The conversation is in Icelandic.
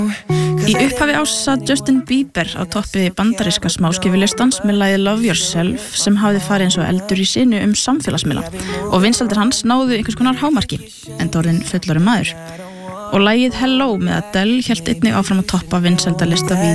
Í upphafi árs sat Justin Bieber á toppi bandaríska smáskifulistans með lagið Love Yourself sem hafði farið eins og eldur í sinu samfélagsmiðla og vinsældir hans náðu einhvers konar hámarki en orðinn fullorðinn maður. Og lagið Hello með Adele hélt einnig áfram að toppa vinsældalista